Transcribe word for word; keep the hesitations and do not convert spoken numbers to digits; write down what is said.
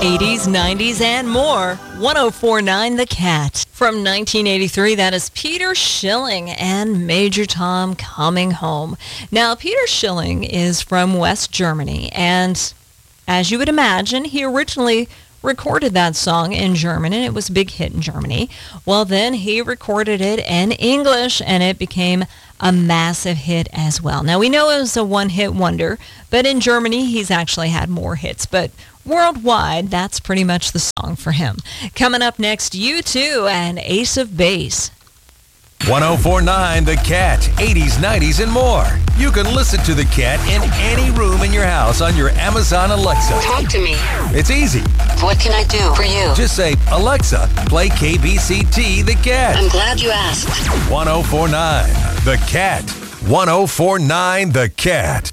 eighties, nineties, and more. one oh four point nine The Cat. From nineteen eighty-three, that is Peter Schilling and Major Tom Coming Home. Now, Peter Schilling is from West Germany, and as you would imagine, he originally recorded that song in German, and it was a big hit in Germany. Well, then he recorded it in English, and it became a massive hit as well. Now, we know it was a one-hit wonder, but in Germany, he's actually had more hits. But worldwide, that's pretty much the song for him. Coming up next, U two and Ace of Base. one oh four point nine The Cat, eighties, nineties, and more. You can listen to The Cat in any room in your house on your Amazon Alexa. Talk to me. It's easy. What can I do for you? Just say, Alexa, play K B C T The Cat. I'm glad you asked. one oh four point nine The Cat. one oh four point nine The Cat.